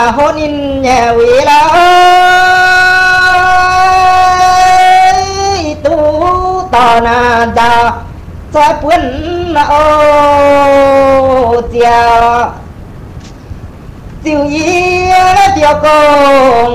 hôn in nhà quỷ la tu tò na da sai bún ô tiêu tiêu y tiêu công